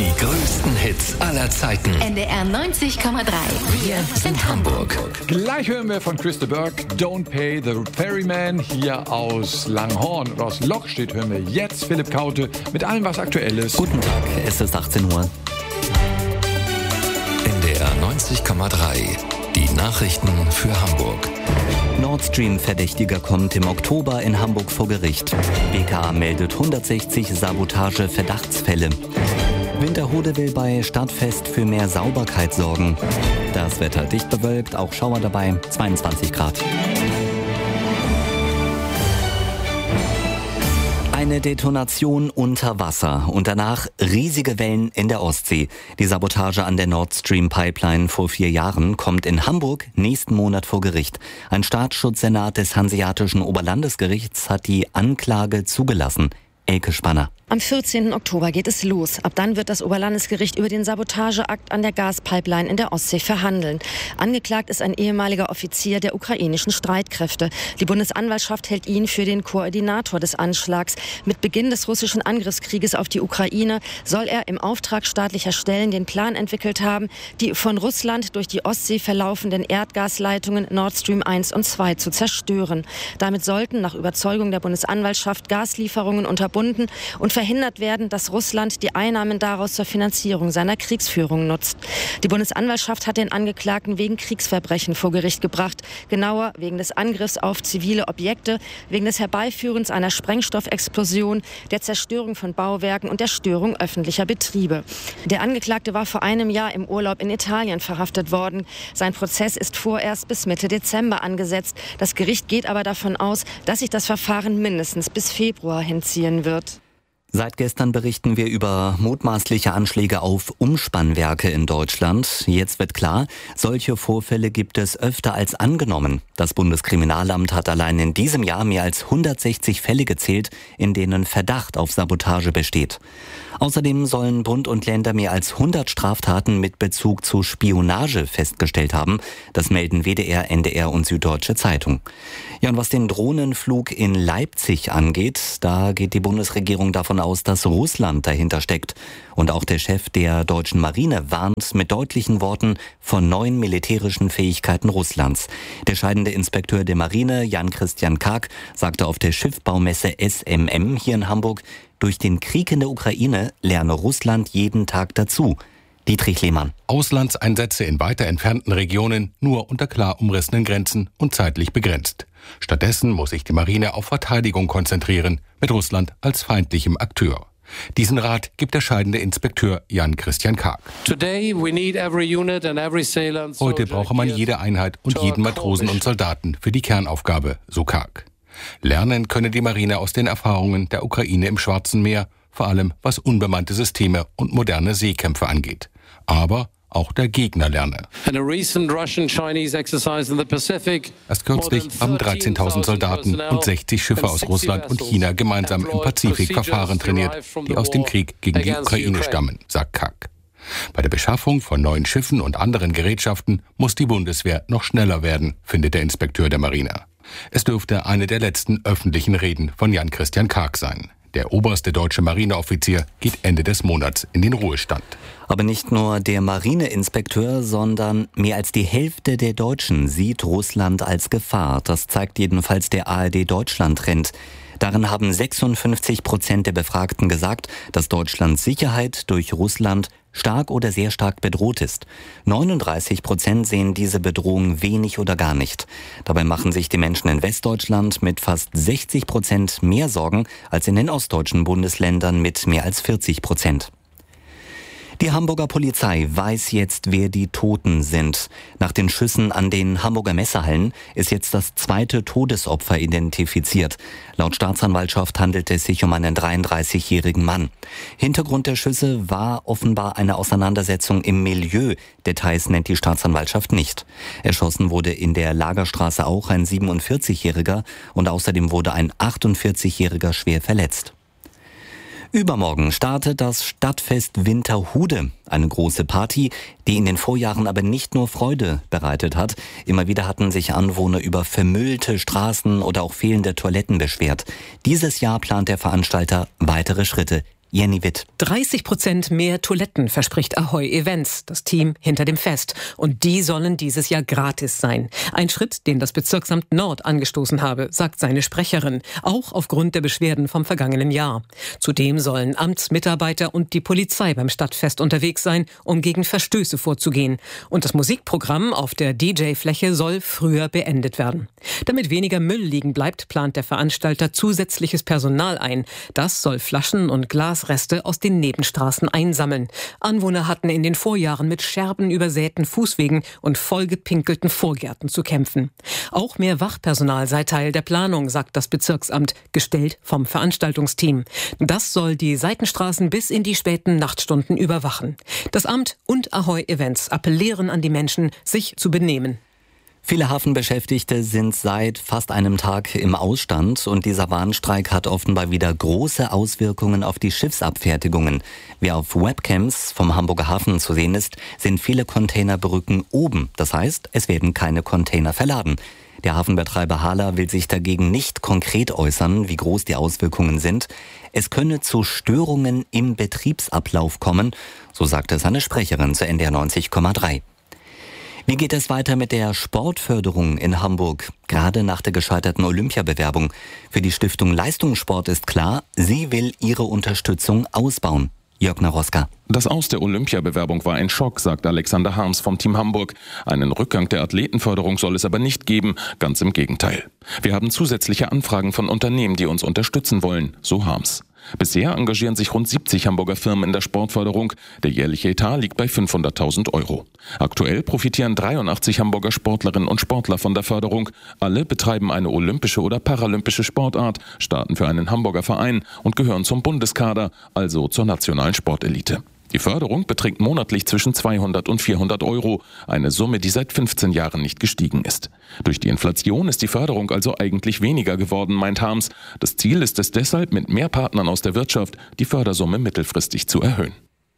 Die größten Hits aller Zeiten. NDR 90,3. Wir sind Hamburg. Gleich hören wir von Chris de Burgh Don't Pay the Ferryman. Hier aus Langhorn oder aus Lochstedt hören wir jetzt Philipp Kaute mit allem, was aktuell ist. Guten Tag, es ist 18 Uhr. NDR 90,3. Die Nachrichten für Hamburg. Nord Stream-Verdächtiger kommt im Oktober in Hamburg vor Gericht. BKA meldet 160 Sabotage-Verdachtsfälle. Winterhude will bei Stadtfest für mehr Sauberkeit sorgen. Das Wetter dicht bewölkt, auch Schauer dabei, 22 Grad. Eine Detonation unter Wasser und danach riesige Wellen in der Ostsee. Die Sabotage an der Nord Stream Pipeline vor 4 Jahren kommt in Hamburg nächsten Monat vor Gericht. Ein Staatsschutzsenat des Hanseatischen Oberlandesgerichts hat die Anklage zugelassen. Elke Spanner. Am 14. Oktober geht es los. Ab dann wird das Oberlandesgericht über den Sabotageakt an der Gaspipeline in der Ostsee verhandeln. Angeklagt ist ein ehemaliger Offizier der ukrainischen Streitkräfte. Die Bundesanwaltschaft hält ihn für den Koordinator des Anschlags. Mit Beginn des russischen Angriffskrieges auf die Ukraine soll er im Auftrag staatlicher Stellen den Plan entwickelt haben, die von Russland durch die Ostsee verlaufenden Erdgasleitungen Nord Stream 1 und 2 zu zerstören. Damit sollten nach Überzeugung der Bundesanwaltschaft Gaslieferungen unterbunden und verhindert werden, dass Russland die Einnahmen daraus zur Finanzierung seiner Kriegsführung nutzt. Die Bundesanwaltschaft hat den Angeklagten wegen Kriegsverbrechen vor Gericht gebracht. Genauer wegen des Angriffs auf zivile Objekte, wegen des Herbeiführens einer Sprengstoffexplosion, der Zerstörung von Bauwerken und der Störung öffentlicher Betriebe. Der Angeklagte war vor einem Jahr im Urlaub in Italien verhaftet worden. Sein Prozess ist vorerst bis Mitte Dezember angesetzt. Das Gericht geht aber davon aus, dass sich das Verfahren mindestens bis Februar hinziehen wird. Seit gestern berichten wir über mutmaßliche Anschläge auf Umspannwerke in Deutschland. Jetzt wird klar, solche Vorfälle gibt es öfter als angenommen. Das Bundeskriminalamt hat allein in diesem Jahr mehr als 160 Fälle gezählt, in denen Verdacht auf Sabotage besteht. Außerdem sollen Bund und Länder mehr als 100 Straftaten mit Bezug zu Spionage festgestellt haben. Das melden WDR, NDR und Süddeutsche Zeitung. Ja, und was den Drohnenflug in Leipzig angeht, da geht die Bundesregierung davon aus, dass Russland dahinter steckt. Und auch der Chef der deutschen Marine warnt mit deutlichen Worten vor neuen militärischen Fähigkeiten Russlands. Der scheidende Inspekteur der Marine, Jan-Christian Karg, sagte auf der Schiffbaumesse SMM hier in Hamburg, durch den Krieg in der Ukraine lerne Russland jeden Tag dazu. Dietrich Lehmann. Auslandseinsätze in weiter entfernten Regionen nur unter klar umrissenen Grenzen und zeitlich begrenzt. Stattdessen muss sich die Marine auf Verteidigung konzentrieren, mit Russland als feindlichem Akteur. Diesen Rat gibt der scheidende Inspekteur Jan-Christian Karg. Heute brauche man jede Einheit und jeden Matrosen und Soldaten für die Kernaufgabe, so Karg. Lernen könne die Marine aus den Erfahrungen der Ukraine im Schwarzen Meer, vor allem was unbemannte Systeme und moderne Seekämpfe angeht. Aber auch der Gegner lerne. Erst kürzlich haben 13.000 Soldaten und 60 Schiffe aus Russland und China gemeinsam im Pazifik Verfahren trainiert, die aus dem Krieg gegen die Ukraine stammen, sagt Karg. Bei der Beschaffung von neuen Schiffen und anderen Gerätschaften muss die Bundeswehr noch schneller werden, findet der Inspekteur der Marine. Es dürfte eine der letzten öffentlichen Reden von Jan-Christian Karg sein. Der oberste deutsche Marineoffizier geht Ende des Monats in den Ruhestand. Aber nicht nur der Marineinspekteur, sondern mehr als die Hälfte der Deutschen sieht Russland als Gefahr. Das zeigt jedenfalls der ARD-Deutschland-Trend. Darin haben 56% der Befragten gesagt, dass Deutschlands Sicherheit durch Russland stark oder sehr stark bedroht ist. 39% sehen diese Bedrohung wenig oder gar nicht. Dabei machen sich die Menschen in Westdeutschland mit fast 60% mehr Sorgen als in den ostdeutschen Bundesländern mit mehr als 40%. Die Hamburger Polizei weiß jetzt, wer die Toten sind. Nach den Schüssen an den Hamburger Messehallen ist jetzt das zweite Todesopfer identifiziert. Laut Staatsanwaltschaft handelt es sich um einen 33-jährigen Mann. Hintergrund der Schüsse war offenbar eine Auseinandersetzung im Milieu. Details nennt die Staatsanwaltschaft nicht. Erschossen wurde in der Lagerstraße auch ein 47-jähriger und außerdem wurde ein 48-jähriger schwer verletzt. Übermorgen startet das Stadtfest Winterhude, eine große Party, die in den Vorjahren aber nicht nur Freude bereitet hat. Immer wieder hatten sich Anwohner über vermüllte Straßen oder auch fehlende Toiletten beschwert. Dieses Jahr plant der Veranstalter weitere Schritte Jenny Witt. 30% mehr Toiletten verspricht Ahoy Events, das Team hinter dem Fest. Und die sollen dieses Jahr gratis sein. Ein Schritt, den das Bezirksamt Nord angestoßen habe, sagt seine Sprecherin. Auch aufgrund der Beschwerden vom vergangenen Jahr. Zudem sollen Amtsmitarbeiter und die Polizei beim Stadtfest unterwegs sein, um gegen Verstöße vorzugehen. Und das Musikprogramm auf der DJ-Fläche soll früher beendet werden. Damit weniger Müll liegen bleibt, plant der Veranstalter zusätzliches Personal ein. Das soll Flaschen und Glasreste aus den Nebenstraßen einsammeln. Anwohner hatten in den Vorjahren mit Scherben übersäten Fußwegen und vollgepinkelten Vorgärten zu kämpfen. Auch mehr Wachpersonal sei Teil der Planung, sagt das Bezirksamt, gestellt vom Veranstaltungsteam. Das soll die Seitenstraßen bis in die späten Nachtstunden überwachen. Das Amt und Ahoy Events appellieren an die Menschen, sich zu benehmen. Viele Hafenbeschäftigte sind seit fast einem Tag im Ausstand und dieser Warnstreik hat offenbar wieder große Auswirkungen auf die Schiffsabfertigungen. Wie auf Webcams vom Hamburger Hafen zu sehen ist, sind viele Containerbrücken oben. Das heißt, es werden keine Container verladen. Der Hafenbetreiber Hala will sich dagegen nicht konkret äußern, wie groß die Auswirkungen sind. Es könne zu Störungen im Betriebsablauf kommen, so sagte seine Sprecherin zu NDR 90,3. Wie geht es weiter mit der Sportförderung in Hamburg? Gerade nach der gescheiterten Olympiabewerbung. Für die Stiftung Leistungssport ist klar, sie will ihre Unterstützung ausbauen. Jörg Naroska. Das Aus der Olympiabewerbung war ein Schock, sagt Alexander Harms vom Team Hamburg. Einen Rückgang der Athletenförderung soll es aber nicht geben, ganz im Gegenteil. Wir haben zusätzliche Anfragen von Unternehmen, die uns unterstützen wollen, so Harms. Bisher engagieren sich rund 70 Hamburger Firmen in der Sportförderung. Der jährliche Etat liegt bei 500.000 €. Aktuell profitieren 83 Hamburger Sportlerinnen und Sportler von der Förderung. Alle betreiben eine olympische oder paralympische Sportart, starten für einen Hamburger Verein und gehören zum Bundeskader, also zur nationalen Sportelite. Die Förderung beträgt monatlich zwischen 200 und 400 €, eine Summe, die seit 15 Jahren nicht gestiegen ist. Durch die Inflation ist die Förderung also eigentlich weniger geworden, meint Harms. Das Ziel ist es deshalb, mit mehr Partnern aus der Wirtschaft die Fördersumme mittelfristig zu erhöhen.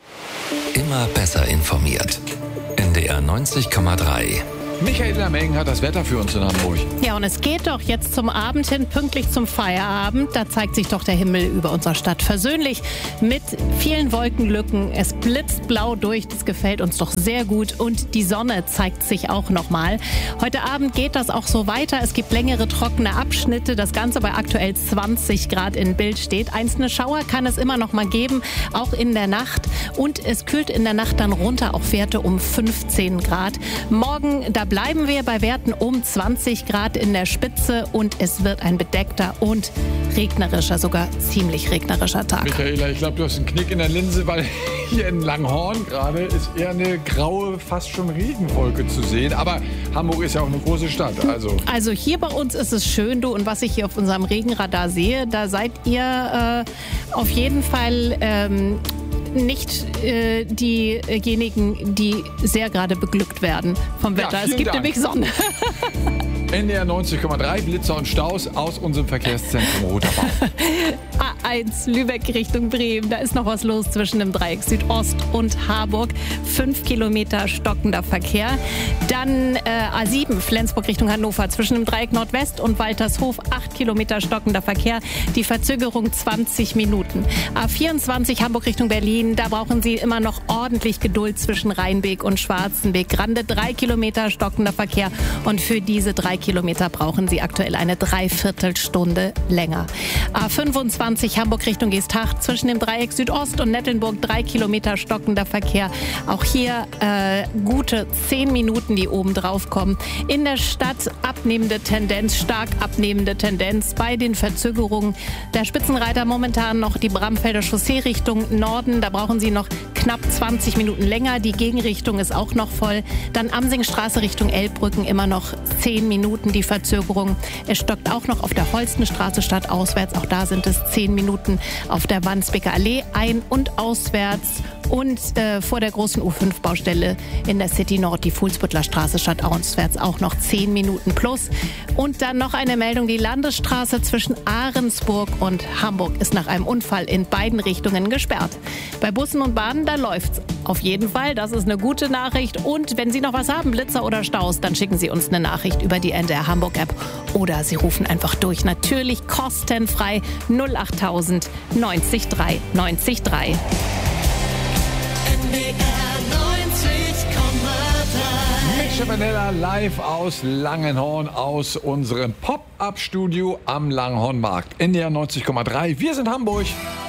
Immer besser informiert. NDR 90,3. Michael Lameng hat das Wetter für uns in Hamburg. Ja, und es geht doch jetzt zum Abend hin, pünktlich zum Feierabend. Da zeigt sich doch der Himmel über unserer Stadt versöhnlich mit vielen Wolkenlücken. Es blitzt blau durch, das gefällt uns doch sehr gut. Und die Sonne zeigt sich auch nochmal. Heute Abend geht das auch so weiter. Es gibt längere trockene Abschnitte. Das Ganze bei aktuell 20 Grad in Bild steht. Einzelne Schauer kann es immer noch mal geben, auch in der Nacht. Und es kühlt in der Nacht dann runter auf Werte um 15 Grad. Morgen, da bleiben wir bei Werten um 20 Grad in der Spitze und es wird ein bedeckter und regnerischer, sogar ziemlich regnerischer Tag. Michaela, ich glaube, du hast einen Knick in der Linse, weil hier in Langhorn gerade ist eher eine graue, fast schon Regenwolke zu sehen. Aber Hamburg ist ja auch eine große Stadt. Also hier bei uns ist es schön, du, und was ich hier auf unserem Regenradar sehe, da seid ihr auf jeden Fall nicht diejenigen, die sehr gerade beglückt werden vom Wetter. Ja, es gibt nämlich Sonne. NDR 90,3, Blitzer und Staus aus unserem Verkehrszentrum Roter Baum. A1 Lübeck Richtung Bremen, da ist noch was los zwischen dem Dreieck Südost und Harburg. 5 Kilometer stockender Verkehr. Dann A7 Flensburg Richtung Hannover zwischen dem Dreieck Nordwest und Waltershof. 8 Kilometer stockender Verkehr. Die Verzögerung 20 Minuten. A24 Hamburg Richtung Berlin, da brauchen Sie immer noch ordentlich Geduld zwischen Rheinbeek und Schwarzenbeek. Grande 3 Kilometer stockender Verkehr und für diese 3 Kilometer brauchen Sie aktuell eine Dreiviertelstunde länger. A25 Hamburg Richtung Geesthacht zwischen dem Dreieck Südost und Nettelnburg 3 Kilometer stockender Verkehr. Auch hier gute 10 Minuten, die oben drauf kommen. In der Stadt abnehmende Tendenz, stark abnehmende Tendenz bei den Verzögerungen. Der Spitzenreiter momentan noch die Bramfelder Chaussee Richtung Norden. Da brauchen Sie noch knapp 20 Minuten länger. Die Gegenrichtung ist auch noch voll. Dann Amsingstraße Richtung Elbbrücken immer noch 10 Minuten die Verzögerung. Es stockt auch noch auf der Holstenstraße stadtauswärts. Auch da sind es 10 Minuten auf der Wandsbeker Allee ein- und auswärts. Und vor der großen U5-Baustelle in der City Nord, die Fuhlsbüttler Straße stadtauswärts, auch noch 10 Minuten plus. Und dann noch eine Meldung, die Landesstraße zwischen Ahrensburg und Hamburg ist nach einem Unfall in beiden Richtungen gesperrt. Bei Bussen und Bahnen, da läuft's auf jeden Fall. Das ist eine gute Nachricht. Und wenn Sie noch was haben, Blitzer oder Staus, dann schicken Sie uns eine Nachricht über die NDR Hamburg App oder Sie rufen einfach durch. Natürlich kostenfrei 08000 90 3 90 3. Mit Schemanella live aus Langenhorn, aus unserem Pop-Up-Studio am Langenhornmarkt. NDR 90,3. Wir sind Hamburg.